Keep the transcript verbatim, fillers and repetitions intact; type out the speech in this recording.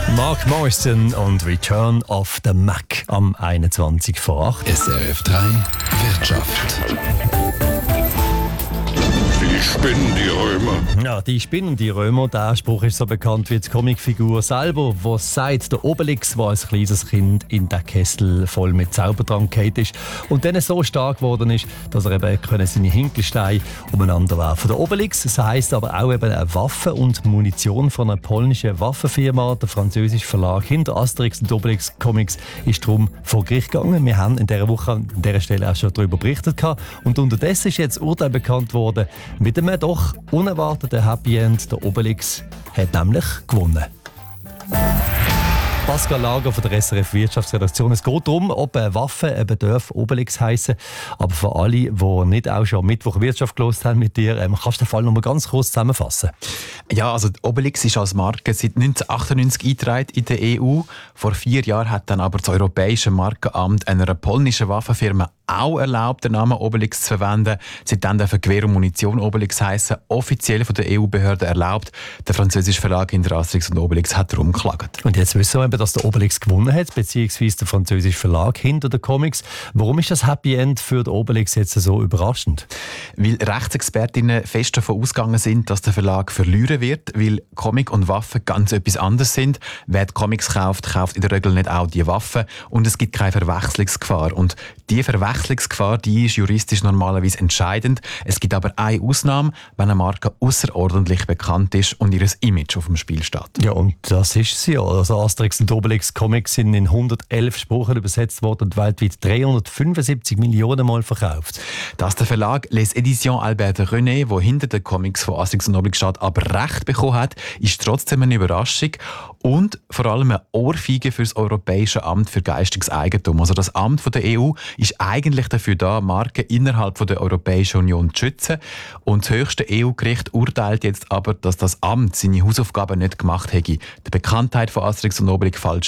Mark Morrison und Return of the Mac am einundzwanzig vor acht. S R F drei Wirtschaft. Die spinnen, die Römer. Ja, die spinnen, die Römer. Der Spruch ist so bekannt wie die Comicfigur selber, die sagt, der Obelix, der als kleines Kind in den Kessel voll mit Zaubertrank gefallen ist und dann so stark geworden ist, dass er eben können seine Hinkelsteine umeinander werfen. Der Obelix, das heisst aber auch eben eine Waffe und Munition von einer polnischen Waffenfirma. Der französische Verlag hinter Asterix und Obelix Comics ist darum vor Gericht gegangen. Wir haben in dieser Woche an dieser Stelle auch schon darüber berichtet. Und unterdessen ist jetzt das Urteil bekannt worden, mit einem doch unerwarteten Happy End. Der Obelix hat nämlich gewonnen. Pascal Lager von der S R F Wirtschaftsredaktion. Es geht darum, ob eine Waffe eben darf Obelix heissen. Aber für alle, die nicht auch schon Mittwoch Wirtschaft gehört haben mit dir, ähm, kannst du den Fall noch mal ganz kurz zusammenfassen? Ja, also Obelix ist als Marke seit neunzehnhundertachtundneunzig eingetragen in der E U. Vor vier Jahren hat dann aber das Europäische Markenamt einer polnischen Waffenfirma auch erlaubt, den Namen Obelix zu verwenden. Seitdem darf Gewehr und Munition Obelix heissen, offiziell von der E U-Behörde erlaubt. Der französische Verlag hinter Asterix und Obelix hat darum geklagt. Und jetzt wissen wir eben, dass der Obelix gewonnen hat, beziehungsweise der französische Verlag hinter den Comics. Warum ist das Happy End für den Obelix jetzt so überraschend? Weil Rechtsexpertinnen fest davon ausgegangen sind, dass der Verlag verlieren wird, weil Comic und Waffen ganz etwas anderes sind. Wer die Comics kauft, kauft in der Regel nicht auch die Waffen und es gibt keine Verwechslungsgefahr. Und die Verwechslungsgefahr, die ist juristisch normalerweise entscheidend. Es gibt aber eine Ausnahme, wenn eine Marke außerordentlich bekannt ist und ihr Image auf dem Spiel steht. Ja, und das ist sie ja. Also Asterix und Obelix Comics sind in hundertelf Sprachen übersetzt worden und weltweit dreihundertfünfundsiebzig Millionen Mal verkauft. Dass der Verlag Les Editions Albert René, der hinter den Comics von Asterix und Obelix steht, aber Recht bekommen hat, ist trotzdem eine Überraschung und vor allem eine Ohrfeige für das Europäische Amt für geistiges Eigentum. Also das Amt von der E U ist eigentlich dafür da, Marken innerhalb von der Europäischen Union zu schützen. Und das höchste E U-Gericht urteilt jetzt aber, dass das Amt seine Hausaufgaben nicht gemacht hätte. Die Bekanntheit von Asterix und Obelix fällt